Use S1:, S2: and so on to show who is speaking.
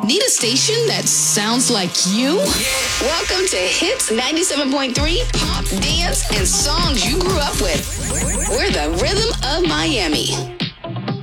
S1: Need a station that sounds like you? Welcome to Hits 97.3, pop, dance, and songs you grew up with. We're the rhythm of Miami.